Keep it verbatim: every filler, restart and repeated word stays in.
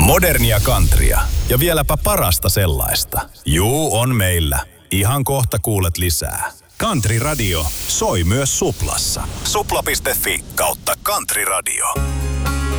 Modernia countrya ja vieläpä parasta sellaista. Juu, on meillä. Ihan kohta kuulet lisää. Country Radio soi myös Suplassa. Supla piste fi kautta Country Radio.